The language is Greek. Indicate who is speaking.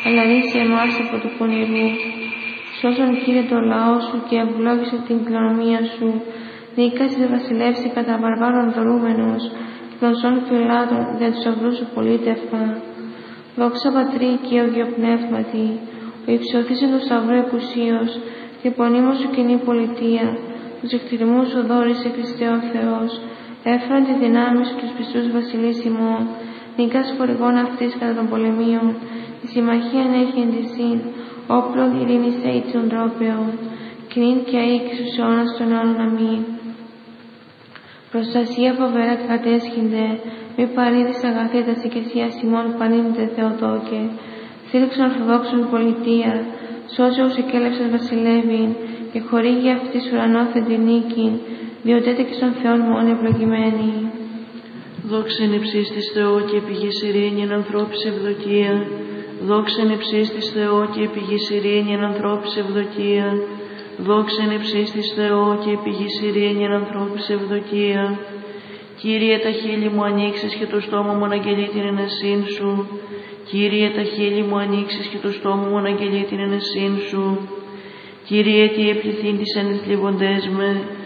Speaker 1: αλλά ρίσε εμάς από του πονηρού. Σώσον, Κύριε, το λαό σου και ευλόγησε την κληρονομία σου. Νίκασες βασιλεύσει κατά βαρβάρων δωρούμενος και των ζών φυλάτων δια τους αυλούς σου πολίτευμα. Δόξα Πατρί και Αγιο Πνεύματι, ο υψωθήσεν του σταυρού εκουσίως και πονήμως σου κοινή πολιτεία, τους εκτιρμούς σου δόρισε Χριστέ ο Θεός, έφεραν τη δυνάμει σου τους πιστούς βασιλείς ημών, νίκας χορηγών αυτής κατά των πολεμίων, η συμμαχία έχει εντυσίν, όπλων ειρήνης έιτσων τρόπεων, κοινήν και αεί και στους αιώνας των αιώνων αμήν. Προστασία φοβερά και κατέσχυνται, μη παρήδεις αγαθή τα οικεσίας ημών πανίνετε Θεοτόκε, στήριξον ορθοδόξων πολιτεία, σώσε όσοι εκέλευσαν βασιλεύειν και χορήγει αυτής ουρανόθετη νίκη, διοτέτε και στον Θεόν μόνο ευλογημένη.
Speaker 2: Δόξεν υψίστης Θεό και πηγής ειρήνην ανθρώπης ευδοκία. Δόξεν υψίστης Θεό και πηγής ειρήνην ανθρώπης ευδοκία. Δόξεν υψίστης Θεό και πηγής ειρήνην ανθρώπης ευδοκία. Κύριε, τα χείλη μου ανοίξεις και το στόμα μου αναγγελεί την ενεσύν σου. Κύριε, τα χείλη μου ανοίξεις και το στόμα μου αναγγελεί την ενεσύν σου. Κύριε, τι επληθύν τις ενεθλίβοντές με,